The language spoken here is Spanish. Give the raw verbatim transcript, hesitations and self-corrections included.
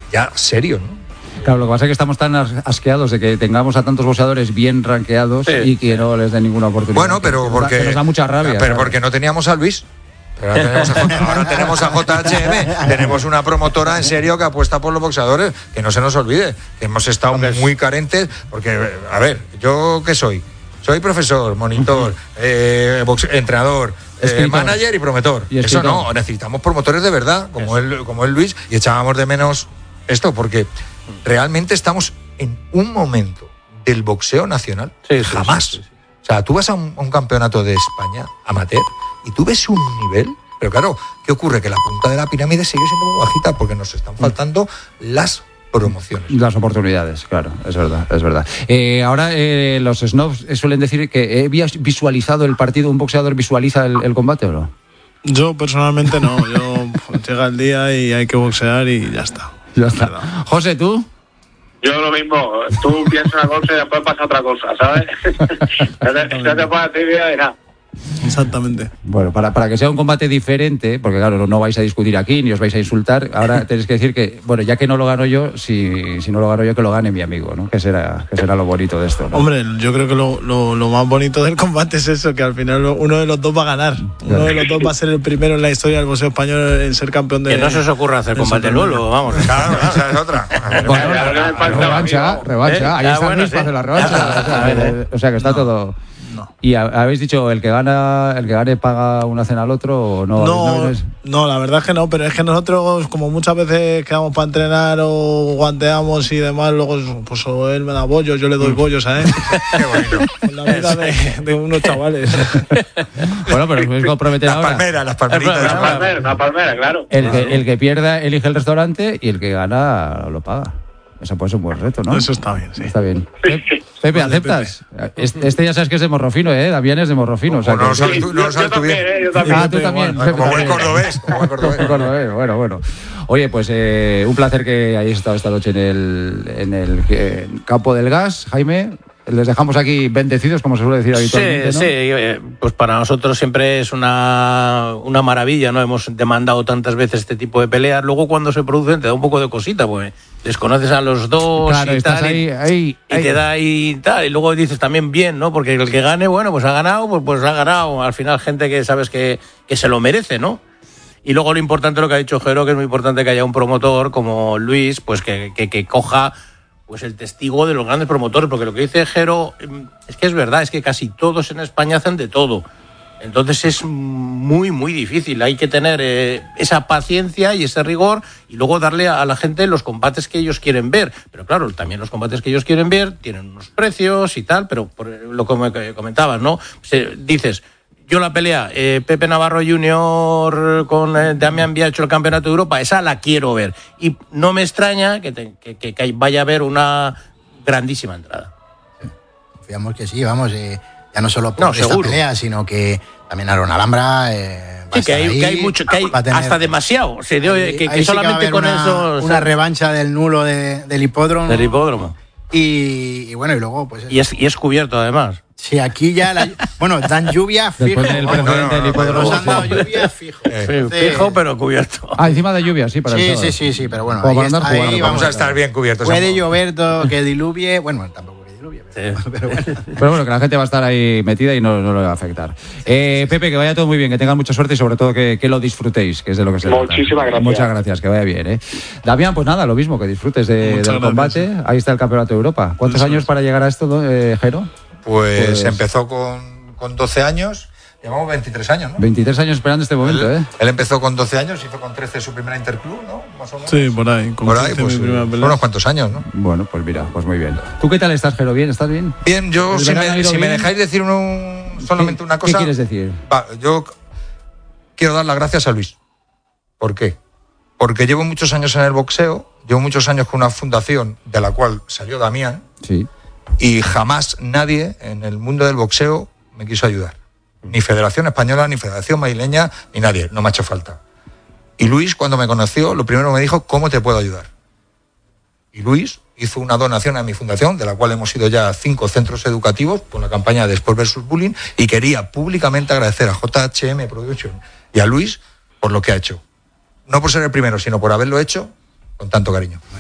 ya serio, ¿no? Claro, lo que pasa es que estamos tan asqueados de que tengamos a tantos boxeadores bien rankeados sí, y que no les den ninguna oportunidad. Bueno, pero que porque... Nos da, nos da mucha rabia. Pero porque no teníamos a Luis. Pero ahora tenemos, a J, ahora tenemos a J H M, tenemos una promotora en serio que apuesta por los boxeadores, que no se nos olvide, que hemos estado muy carentes, porque, a ver, ¿yo qué soy? Soy profesor, monitor, eh, boxe, entrenador, eh, manager y promotor. Y Eso no, necesitamos promotores de verdad, como él, como él Luis, y echábamos de menos esto, porque realmente estamos en un momento del boxeo nacional, sí, sí, jamás. Sí, sí, sí. O sea, tú vas a un, a un campeonato de España, amateur, y tú ves un nivel, pero claro, ¿qué ocurre? Que la punta de la pirámide sigue siendo muy bajita porque nos están faltando las promociones. Las oportunidades, claro, es verdad, es verdad. Eh, ahora eh, los snobs suelen decir que he visualizado el partido, ¿un boxeador visualiza el, el combate o no? Yo personalmente no, yo llega el día y hay que boxear y ya está. Ya está. José, ¿tú? Yo lo mismo, tú piensas una cosa y después pasa otra cosa, ¿sabes? Ya te pones tibia y nada. Exactamente. Bueno, para, para que sea un combate diferente, porque claro, no vais a discutir aquí ni os vais a insultar, ahora tenéis que decir que, bueno, ya que no lo gano yo, si, si no lo gano yo, que lo gane mi amigo, ¿no? Que será, que será lo bonito de esto, ¿no? Hombre, yo creo que lo, lo, lo más bonito del combate es eso, que al final uno de los dos va a ganar. Uno de los dos va a ser el primero en la historia del boxeo español en ser campeón de... Que no se os ocurra hacer combate nulo, vamos. Claro, esa es otra. Bueno, revancha, revancha. Ahí está Luis para hacer la revancha. O sea, que está todo... No. ¿Y habéis dicho el que gana, el que gane paga una cena al otro o no? No, no, es... no, la verdad es que no, pero es que nosotros, como muchas veces quedamos para entrenar o guanteamos y demás, luego pues o él me da bollos, yo le doy bollos a él. Qué bonito. En la vida de, de unos chavales. Bueno, pero os podéis comprometer las ahora. Palmeras, las palmeritas, las palmeras. Una palmera, claro. El que, el que pierda elige el restaurante y el que gana lo paga. Eso puede ser un buen reto, ¿no? Eso está bien, sí. Está bien. Pepe, ¿aceptas? Este, este ya sabes que es de Morrofino, ¿eh? Damián es de Morrofino. O sea, no, no, que... sí, tú, no lo sabes tú bien. Eh, yo también. Ah, tú también. Como, como buen cordobés. Como buen cordobés. cordobés. Bueno, bueno. Oye, pues eh, un placer que hayáis estado esta noche en el, en el eh, campo del gas, Jaime. Les dejamos aquí bendecidos, como se suele decir habitualmente, sí, ¿no? Sí, pues para nosotros siempre es una, una maravilla, ¿no? Hemos demandado tantas veces este tipo de peleas. Luego cuando se producen te da un poco de cosita, pues desconoces a los dos claro, y tal, ahí, y, ahí, y ahí. te da y tal. Y luego dices también bien, ¿no? Porque el que gane, bueno, pues ha ganado, pues, pues ha ganado. Al final gente que sabes que, que se lo merece, ¿no? Y luego lo importante, lo que ha dicho Jero, que es muy importante que haya un promotor como Luis, pues que, que, que coja... pues el testigo de los grandes promotores, porque lo que dice Jero es que es verdad, es que casi todos en España hacen de todo. Entonces es muy, muy difícil. Hay que tener eh, esa paciencia y ese rigor y luego darle a la gente los combates que ellos quieren ver. Pero claro, también los combates que ellos quieren ver tienen unos precios y tal, pero por lo que me comentabas, ¿no? Se, dices... Yo la pelea, eh, Pepe Navarro junior con eh, Damián Villa hecho el campeonato de Europa, esa la quiero ver. Y no me extraña que, te, que, que vaya a haber una grandísima entrada. Confiamos que sí, vamos, eh, ya no solo por no, esta seguro. pelea, sino que también Aaron Alhambra... Eh, sí, que hay, ahí, que hay mucho, que hay tener, hasta demasiado. Se dio, ahí, que, ahí que sí solamente que con una, eso... Una revancha del nulo de, del hipódromo. Del hipódromo. Y, y bueno, y luego... pues y, es, y es cubierto, además. Sí, aquí ya... La, bueno, dan lluvia fijo. Después del precedente del hipódromo. Nos han dado lluvia fijo. Eh, fijo, pero cubierto. Ah, encima de lluvia, sí, para sí, el sí, sí, sí, pero bueno. Ahí Ahí está, está, jugando, ahí vamos, vamos a estar bien cubiertos. Puede llover, todo, que diluvie... Bueno, tampoco que diluvie, pero, sí. pero bueno. Pero bueno, que la gente va a estar ahí metida y no, no le va a afectar. Eh, Pepe, que vaya todo muy bien, que tengan mucha suerte y sobre todo que, que lo disfrutéis, que es de lo que se trata. Muchísimas gracias. Muchas gracias, que vaya bien, ¿eh? Damián, pues nada, lo mismo, que disfrutes de, del gracias. combate. Ahí está el Campeonato de Europa. ¿Cuántos Eso años es. para llegar a esto, eh, Jero? Pues, Pues- empezó con, con doce años, llevamos veintitrés años, ¿no? veintitrés años esperando este momento, él, ¿eh? él empezó con doce años, hizo con trece su primera interclub, ¿no? Más o menos. Sí, por ahí. Con Por ahí, quince pues mi primera son pelea. unos cuantos años, ¿no? Bueno, pues mira, pues muy bien. ¿Tú qué tal estás, Jero? ¿Bien? ¿Estás bien? Bien, yo, ¿El si verano ha me, ido si me bien? dejáis decir un- solamente una cosa... ¿Qué quieres decir? Va, yo quiero dar las gracias a Luis. ¿Por qué? Porque llevo muchos años en el boxeo, llevo muchos años con una fundación de la cual salió Damián, Sí. y jamás nadie en el mundo del boxeo me quiso ayudar. Ni Federación Española, ni Federación Madrileña, ni nadie. No me ha hecho falta. Y Luis, cuando me conoció, lo primero me dijo, ¿cómo te puedo ayudar? Y Luis hizo una donación a mi fundación, de la cual hemos ido ya a cinco centros educativos por la campaña de Sport versus Bullying, y quería públicamente agradecer a J H M Production y a Luis por lo que ha hecho. No por ser el primero, sino por haberlo hecho con tanto cariño.